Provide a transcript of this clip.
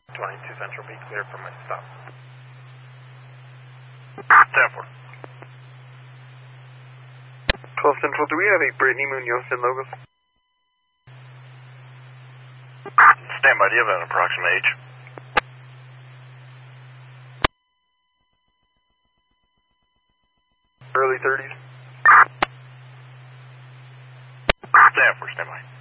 22 Central, be clear for my stop. 10-4. 12 Central, do we have a Brittany Munoz in Logos? Stand by, do you have an approximate age? Early 30s. 10-4, stand by.